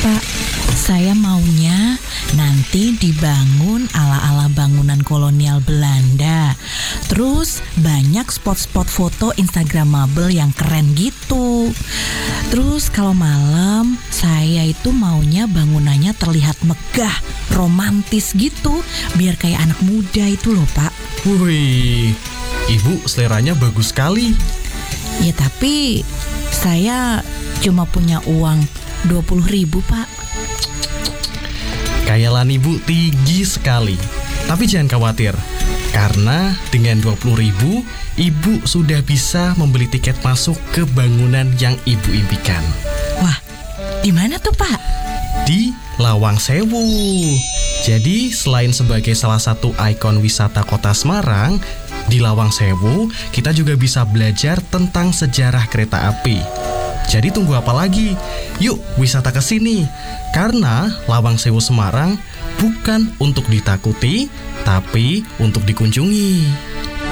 Pak. Saya maunya nanti dibangun ala-ala bangunan kolonial Belanda. Terus banyak spot-spot foto instagramable yang keren gitu. Terus kalau malam saya itu maunya bangunannya terlihat megah, romantis gitu, biar kayak anak muda itu loh Pak. Wih, Ibu seleranya bagus sekali. Ya tapi saya cuma punya uang 20.000 Pak. Khayalan Ibu tinggi sekali. Tapi jangan khawatir, karena dengan 20.000 Ibu sudah bisa membeli tiket masuk ke bangunan yang Ibu impikan. Wah, di mana tuh Pak? Di Lawang Sewu. Jadi selain sebagai salah satu ikon wisata kota Semarang, di Lawang Sewu kita juga bisa belajar tentang sejarah kereta api. Jadi tunggu apa lagi? Yuk wisata ke sini. Karena Lawang Sewu Semarang bukan untuk ditakuti, tapi untuk dikunjungi.